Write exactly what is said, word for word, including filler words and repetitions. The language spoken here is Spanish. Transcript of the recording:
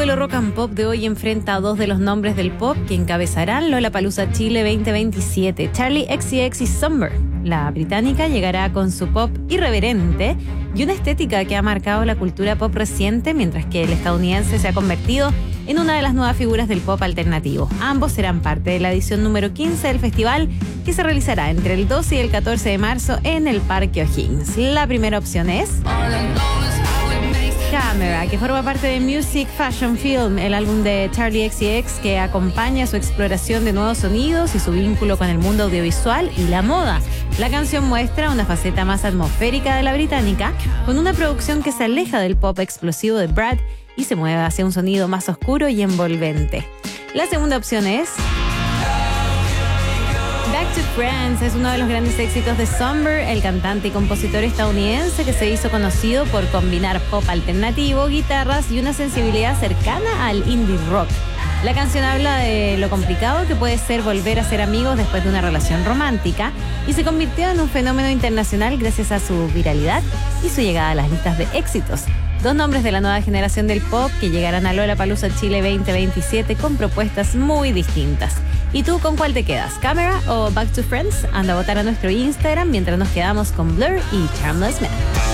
Duelo Rock and Pop de hoy enfrenta a dos de los nombres del pop que encabezarán Lollapalooza Chile veinte veintisiete, Charli X C X y Summer. La británica llegará con su pop irreverente y una estética que ha marcado la cultura pop reciente, mientras que el estadounidense se ha convertido en una de las nuevas figuras del pop alternativo. Ambos serán parte de la edición número quince del festival, que se realizará entre el doce y el catorce de marzo en el Parque O'Higgins. La primera opción es Camera, que forma parte de Music Fashion Film, el álbum de Charli X C X que acompaña su exploración de nuevos sonidos y su vínculo con el mundo audiovisual y la moda. La canción muestra una faceta más atmosférica de la británica, con una producción que se aleja del pop explosivo de Brad y se mueve hacia un sonido más oscuro y envolvente. La segunda opción es Back to Friends. Es uno de los grandes éxitos de Summer, el cantante y compositor estadounidense que se hizo conocido por combinar pop alternativo, guitarras y una sensibilidad cercana al indie rock. La canción habla de lo complicado que puede ser volver a ser amigos después de una relación romántica y se convirtió en un fenómeno internacional gracias a su viralidad y su llegada a las listas de éxitos. Dos nombres de la nueva generación del pop que llegarán a Lollapalooza Chile veinte veintisiete con propuestas muy distintas. ¿Y tú con cuál te quedas? ¿Camera o Back to Friends? Anda a votar a nuestro Instagram mientras nos quedamos con Blur y Charmless Man.